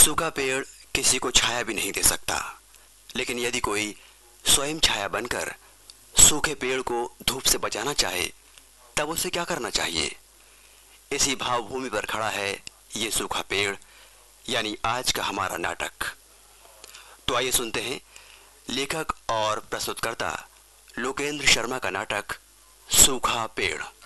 सूखा पेड़ किसी को छाया भी नहीं दे सकता, लेकिन यदि कोई स्वयं छाया बनकर सूखे पेड़ को धूप से बचाना चाहे तब उसे क्या करना चाहिए? इसी भावभूमि पर खड़ा है ये सूखा पेड़, यानी आज का हमारा नाटक। तो आइए सुनते हैं लेखक और प्रस्तुतकर्ता लोकेंद्र शर्मा का नाटक सूखा पेड़।